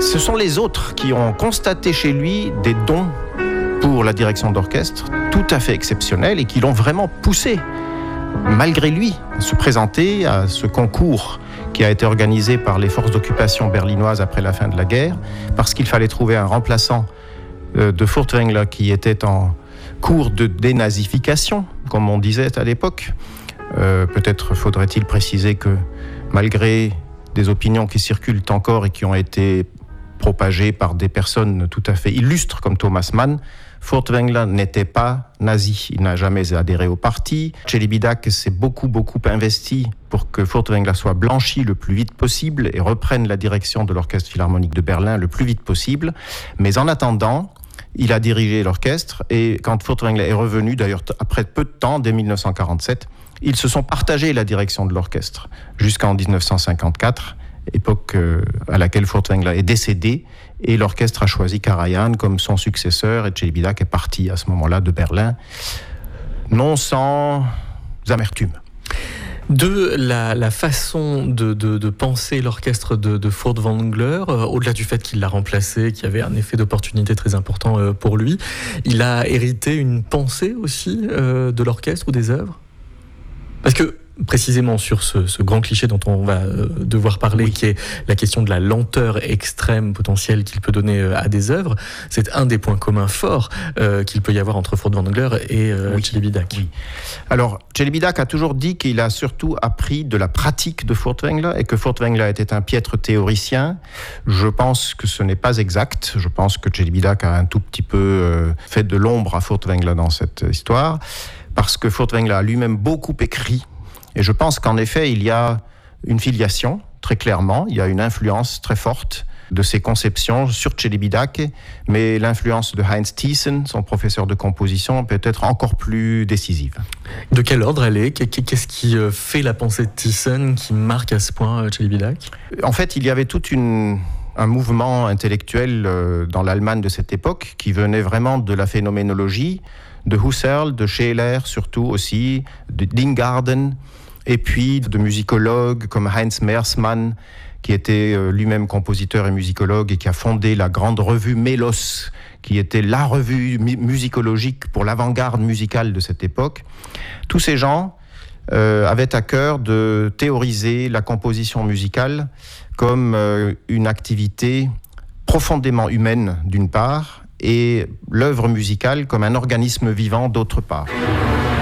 Ce sont les autres qui ont constaté chez lui des dons pour la direction d'orchestre tout à fait exceptionnels et qui l'ont vraiment poussé, malgré lui, à se présenter à ce concours qui a été organisé par les forces d'occupation berlinoises après la fin de la guerre, parce qu'il fallait trouver un remplaçant de Furtwängler qui était en cours de dénazification, comme on disait à l'époque. Peut-être faudrait-il préciser que malgré des opinions qui circulent encore et qui ont été propagées par des personnes tout à fait illustres comme Thomas Mann, Furtwängler n'était pas nazi, il n'a jamais adhéré au parti. Celibidache s'est beaucoup investi pour que Furtwängler soit blanchi le plus vite possible et reprenne la direction de l'Orchestre Philharmonique de Berlin le plus vite possible. Mais en attendant, il a dirigé l'orchestre et quand Furtwängler est revenu, d'ailleurs après peu de temps, dès 1947, ils se sont partagés la direction de l'orchestre jusqu'en 1954, époque à laquelle Furtwängler est décédé, et l'orchestre a choisi Karajan comme son successeur, et Celibidache est parti à ce moment-là de Berlin, non sans amertume. De la façon de penser l'orchestre de Furtwängler, au-delà du fait qu'il l'a remplacé, qu'il y avait un effet d'opportunité très important pour lui, il a hérité une pensée aussi de l'orchestre ou des œuvres ? Parce que précisément sur ce grand cliché dont on va devoir parler, oui, qui est la question de la lenteur extrême potentielle qu'il peut donner à des œuvres, c'est un des points communs forts qu'il peut y avoir entre Furtwängler et Celibidache. Oui. Alors, Celibidache a toujours dit qu'il a surtout appris de la pratique de Furtwängler et que Furtwängler était un piètre théoricien. Je pense que ce n'est pas exact. Je pense que Celibidache a un tout petit peu fait de l'ombre à Furtwängler dans cette histoire, parce que Furtwängler a lui-même beaucoup écrit. Et je pense qu'en effet, il y a une filiation, très clairement. Il y a une influence très forte de ses conceptions sur Celibidache, mais l'influence de Heinz Thiessen, son professeur de composition, peut être encore plus décisive. De quel ordre elle est ? Qu'est-ce qui fait la pensée de Thiessen qui marque à ce point Celibidache ? En fait, il y avait un mouvement intellectuel dans l'Allemagne de cette époque qui venait vraiment de la phénoménologie, de Husserl, de Scheler surtout aussi, de Dingarden, et puis de musicologues comme Heinz Mersmann, qui était lui-même compositeur et musicologue et qui a fondé la grande revue Melos, qui était la revue musicologique pour l'avant-garde musicale de cette époque. Tous ces gens avaient à cœur de théoriser la composition musicale comme une activité profondément humaine d'une part, et l'œuvre musicale comme un organisme vivant d'autre part.